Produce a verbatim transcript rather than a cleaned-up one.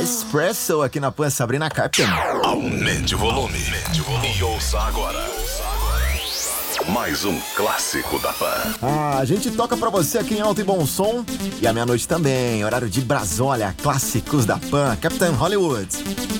Espresso aqui na Pan Sabrina Carpenter. Aumente o volume. Aumente o volume. E ouça agora. Mais um clássico da Pan. Ah, a gente toca pra você aqui em alto e bom som. E à meia-noite também, horário de Brasólia, clássicos da Pan, Capitão Hollywood.